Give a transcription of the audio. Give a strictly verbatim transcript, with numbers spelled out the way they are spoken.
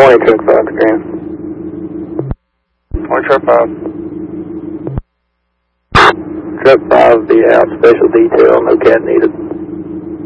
Morning, truck five, Green. Morning, truck five. Truck five, be out, special detail, no cat needed.